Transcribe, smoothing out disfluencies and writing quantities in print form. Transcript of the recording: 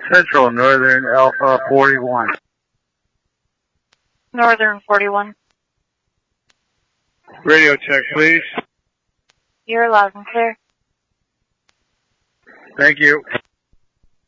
Central Northern Alpha 41. Northern 41. Radio check, please. You're loud and clear. Thank you.